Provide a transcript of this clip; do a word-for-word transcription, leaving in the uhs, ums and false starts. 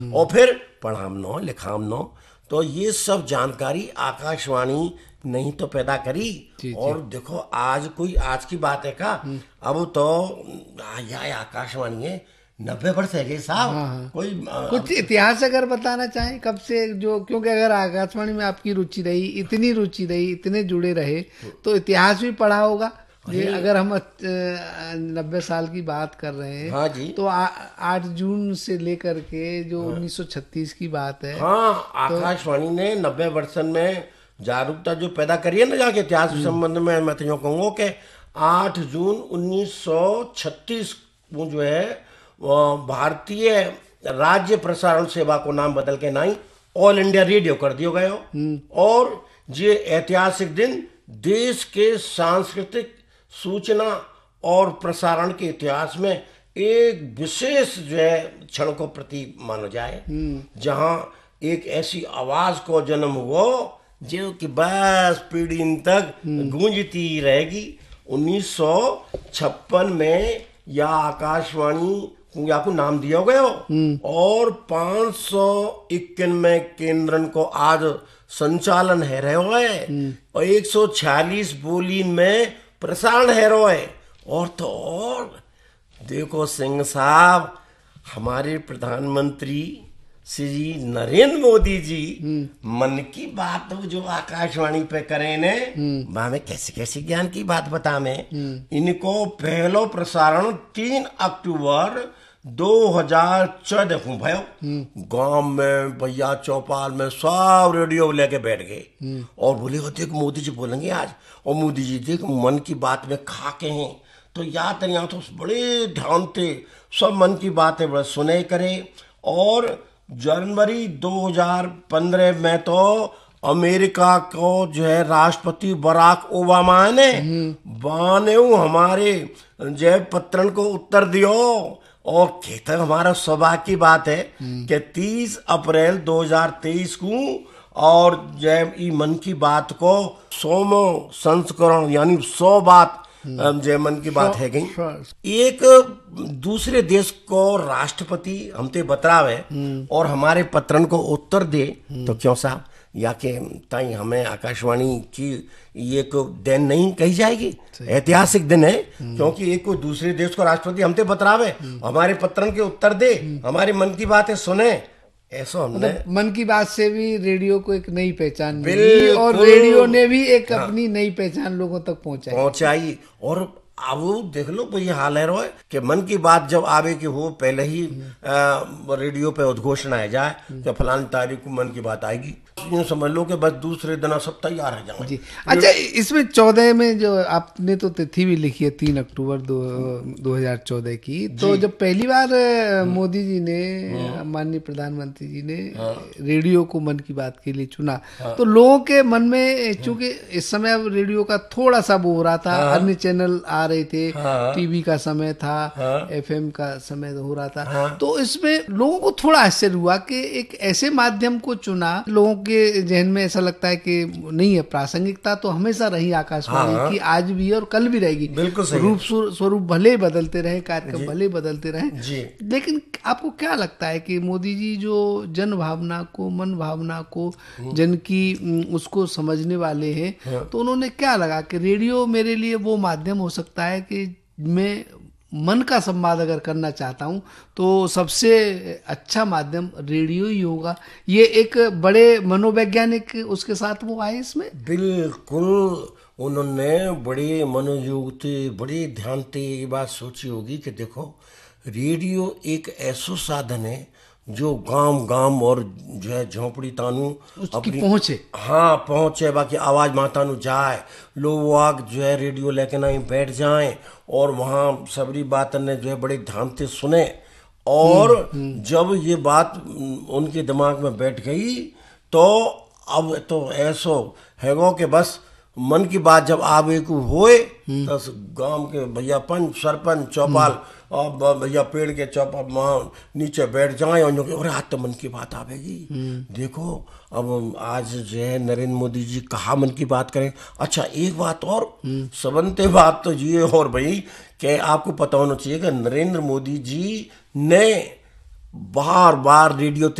और फिर पढ़ामनो लिखामनो। तो ये सब जानकारी आकाशवाणी नहीं तो पैदा करी। जी, और जी। देखो आज कोई आज की बात है का, अब तो यह आकाशवाणी है नब्बे वर्ष है साहब। हाँ, हाँ। कोई कुछ अब इतिहास अगर बताना चाहें कब से, जो क्योंकि अगर आकाशवाणी में आपकी रुचि रही, इतनी रुचि रही, इतने जुड़े रहे, तो इतिहास भी पढ़ा होगा। ये अरे अगर हम नब्बे साल की बात कर रहे हैं, हाँ जी। तो आ- आठ जून से लेकर के जो उन्नीस सौ छत्तीस की बात है। हाँ, तो आकाशवाणी ने नब्बे वर्षन में जागरूकता जो पैदा करी है ना जाके इतिहास के संबंध में, मैं तो यूँ कहूँगा कि आठ जून उन्नीस सौ छत्तीस को जो है वो भारतीय राज्य प्रसारण सेवा को नाम बदल के नहीं ऑल इंडिया रेडियो कर दियो गयो। और ये ऐतिहासिक दिन देश के सांस्कृतिक सूचना और प्रसारण के इतिहास में एक विशेष जो है क्षण को प्रतीक माना जाए, जहां एक ऐसी आवाज को जन्म हुआ जो कि बस पीढ़ी तक गूंजती रहेगी। उन्नीस सौ छप्पन में यह आकाशवाणी या को नाम दिया गया और पाँच सौ इक्यानवे केंद्रन को आज संचालन है रहे है और एक सौ छियालीस बोली में प्रसारण है रहे है। और तो और देखो सिंह साहब, हमारे प्रधानमंत्री श्री नरेंद्र मोदी जी मन की बात जो आकाशवाणी पे करें ने, में कैसे कैसे ज्ञान की बात बता में। इनको पहलो प्रसारण तीन अक्टूबर दो हजार चौदह को भयो। गांव में भैया चौपाल में सब रेडियो लेके बैठ गए और बोले देख मोदी जी बोलेंगे आज, और मोदी जी देख मन की बात में खा के हैं तो याद यहाँ तो बड़े ध्यान थे सब मन की बातें बड़े सुने करे। और जनवरी दो हजार पंद्रह में तो अमेरिका को जो है राष्ट्रपति बराक ओबामा ने बाने हमारे जय पत्रन को उत्तर दियो। और कहते हमारा सौभाग्य की बात है कि तीस अप्रैल दो हजार तेईस को और जय ई मन की बात को सौमो संस्करण यानी सौ बात जय मन की बात है गई। एक दूसरे देश को राष्ट्रपति हमते बतरावे और हमारे पत्रन को उत्तर दे तो क्यों साहब या के ताई हमें आकाशवाणी की ये एक दिन नहीं कही जाएगी, ऐतिहासिक दिन है। क्योंकि एक को दूसरे देश को राष्ट्रपति हमते बतरावे, हमारे पत्रन के उत्तर दे, हमारी मन की बातें सुने, ऐसा हमने मतलब मन की बात से भी रेडियो को एक नई पहचान मिली और रेडियो ने भी एक हाँ, अपनी नई पहचान लोगों तक पहुंचाई पहुंचाई। और अब देख लो भाई हाल है रोए कि मन की बात जब आवे कि वो पहले ही आ, रेडियो पे उद्घोषणा है जाए कि फलानी तारीख को मन की बात आएगी, यूं समझ लो कि बस दूसरे दिन सब तैयार है जाए। जी। अच्छा, इसमें चौदह में जो आपने तो तिथि भी लिखी है तीन अक्टूबर दो दो हजार चौदह की, तो जब पहली बार मोदी जी ने, माननीय प्रधानमंत्री जी ने रेडियो को मन की बात के लिए चुना, तो लोगों के मन में, चूंकि इस समय अब रेडियो का थोड़ा सा वो हो रहा था, अन्य चैनल आ रहे थे, टीवी का समय था, एफएम का समय हो रहा था, तो इसमें लोगों को थोड़ा आश्चर्य हुआ कि एक ऐसे माध्यम को चुना। लोगों के जहन में ऐसा लगता है कि नहीं है, प्रासंगिकता तो हमेशा रही आकाशवाणी की, आज भी है और कल भी रहेगी। बिल्कुल सही। रूप स्वरूप भले बदलते रहे, कार्यक्रम भले बदलते रहे, लेकिन आपको क्या लगता है कि मोदी जी जो जन भावना को, मन भावना को, जन की उसको समझने वाले हैं, तो उन्होंने क्या लगा कि रेडियो मेरे लिए वो माध्यम हो सकता है कि मैं मन का संवाद अगर करना चाहता हूं तो सबसे अच्छा माध्यम रेडियो ही होगा। ये एक बड़े मनोवैज्ञानिक उसके साथ वो आए इसमें। बिल्कुल, उन्होंने बड़े मनोयोग थे, बड़े ध्यान थे ये बात सोची होगी कि देखो रेडियो एक ऐसा साधन है जो गांव गांव और जो है झोंपड़ी तानू अपनी पहुंचे, हाँ पहुंचे, बाकी आवाज माता नु जाए, लोग आग जो है रेडियो लेके नहीं बैठ जाएं और वहाँ सबरी बात ने जो है बड़े ध्यान से सुने। और जब ये बात उनके दिमाग में बैठ गई तो अब तो ऐसो हैगो कि बस मन की बात जब आवे को होए तो गांव के भैया पंच सरपंच चौपाल और भैया पेड़ के चौपाल वहाँ नीचे बैठ जाए और अरे आज तो मन की बात आवेगी। देखो अब आज जो है नरेंद्र मोदी जी कहा मन की बात करें। अच्छा एक बात और सबंते बात तो ये और भाई कि आपको पता होना चाहिए कि नरेंद्र मोदी जी ने बार बार रेडियो